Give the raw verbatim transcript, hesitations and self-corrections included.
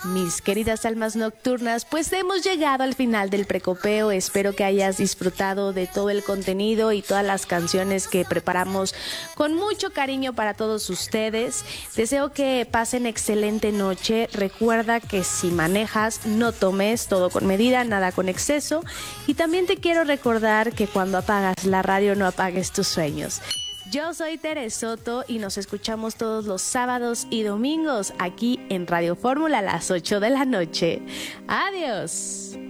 Mis queridas almas nocturnas, pues hemos llegado al final del precopeo. Espero que hayas disfrutado de todo el contenido y todas las canciones que preparamos con mucho cariño para todos ustedes. Deseo que pasen excelente noche. Recuerda que si manejas, no tomes, todo con medida, nada con exceso. Y también te quiero recordar que cuando apagas la radio, no apagues tus sueños. Yo soy Tere Soto y nos escuchamos todos los sábados y domingos aquí en Radio Fórmula a las ocho de la noche. ¡Adiós!